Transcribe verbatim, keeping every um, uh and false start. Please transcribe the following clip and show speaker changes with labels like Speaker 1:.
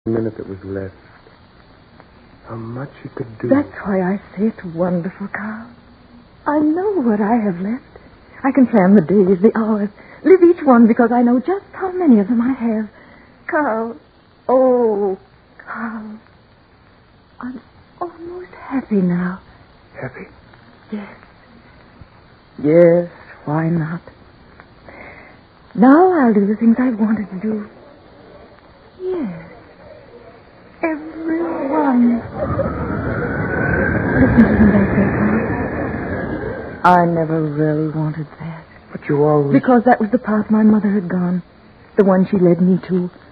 Speaker 1: minute that was left. How much he could do.
Speaker 2: That's why I say it's wonderful, Carl. I know what I have left. I can plan the days, the hours, live each one because I know just how many of them I have. Carl, oh, Carl, I'm almost happy now.
Speaker 1: Happy?
Speaker 2: Yes. Yes, why not? Now I'll do the things I wanted to do. Yes. Every one. Listen to them back there, Carl. I never really wanted that.
Speaker 1: But you always...
Speaker 2: Because that was the path my mother had gone. The one she led me to.